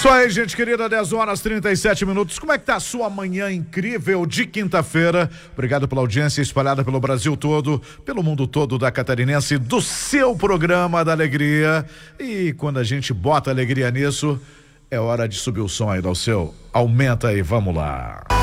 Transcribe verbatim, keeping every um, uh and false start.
Isso aí, gente querida, dez horas e trinta e sete minutos. Como é que tá a sua manhã incrível de quinta-feira? Obrigado pela audiência espalhada pelo Brasil todo, pelo mundo todo da Catarinense, do seu programa da alegria. E quando a gente bota alegria nisso, é hora de subir o som aí, Dalceu. Aumenta aí, vamos lá.